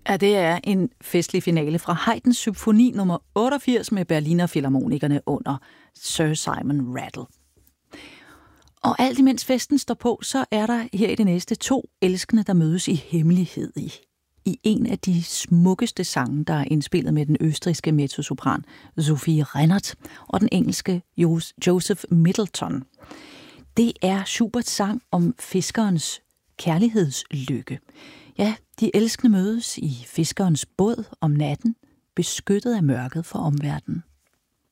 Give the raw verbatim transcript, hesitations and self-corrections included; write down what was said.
Ja, det er en festlig finale fra Haydns symfoni nummer otteogfirs med Berliner Philharmonikerne under Sir Simon Rattle. Og alt imens festen står på, så er der her i det næste to elskende, der mødes i hemmelighed i, i en af de smukkeste sange, der er indspillet med den østrigske mezzosopran Sophie Rennert og den engelske Joseph Middleton. Det er Schuberts sang om fiskerens kærlighedslykke. Ja, de elskende mødes i fiskerens båd om natten, beskyttet af mørket for omverdenen.